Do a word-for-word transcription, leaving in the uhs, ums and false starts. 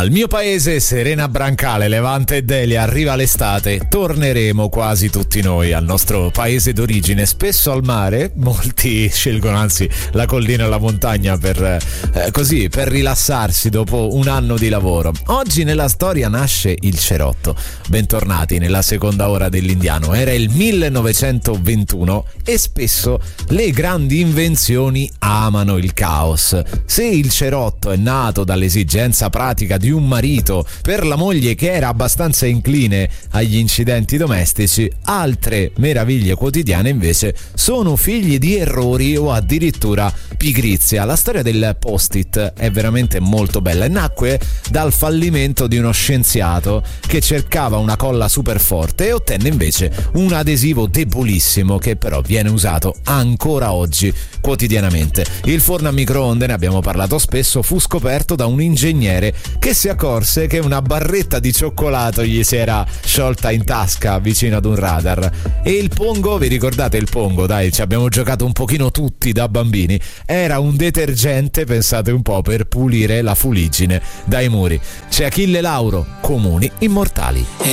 Al mio paese, Serena Brancale, Levante e Delia, arriva l'estate, torneremo quasi tutti noi al nostro paese d'origine, spesso al mare, molti scelgono anzi la collina o la montagna per eh, così, per rilassarsi dopo un anno di lavoro. Oggi nella storia nasce il cerotto. Bentornati nella seconda ora dell'Indiano. Era il millenovecentoventuno e spesso le grandi invenzioni amano il caos. Se il cerotto è nato dall'esigenza pratica di un marito per la moglie che era abbastanza incline agli incidenti domestici, altre meraviglie quotidiane invece sono figli di errori o addirittura pigrizia. La storia del post-it è veramente molto bella e nacque dal fallimento di uno scienziato che cercava una colla super forte e ottenne invece un adesivo debolissimo che però viene usato ancora oggi quotidianamente. Il forno a microonde, ne abbiamo parlato spesso, fu scoperto da un ingegnere che si accorse che una barretta di cioccolato gli si era sciolta in tasca vicino ad un radar. E il pongo, vi ricordate il pongo? Dai, ci abbiamo giocato un pochino tutti da bambini. Era un detergente, pensate un po', per pulire la fuliggine dai muri. C'è Achille Lauro, Comuni Immortali.